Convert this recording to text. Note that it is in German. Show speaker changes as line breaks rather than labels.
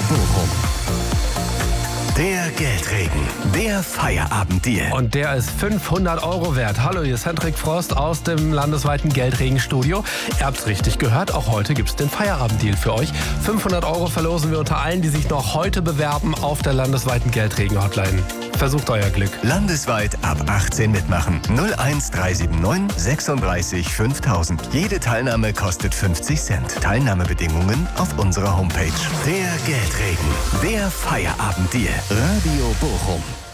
Bochum. Der Geldregen, der Feierabenddeal.
Und der ist 500 € wert. Hallo, hier ist Hendrik Frost aus dem landesweiten Geldregenstudio. Ihr habt's richtig gehört, auch heute gibt's den Feierabenddeal für euch. 500 € verlosen wir unter allen, die sich noch heute bewerben auf der landesweiten Geldregen-Hotline. Versucht euer Glück.
Landesweit ab 18 mitmachen. 01379 36 5000. Jede Teilnahme kostet 50 Cent. Teilnahmebedingungen auf unserer Homepage. Der Geldregen, der Feierabenddeal. Radio Bochum.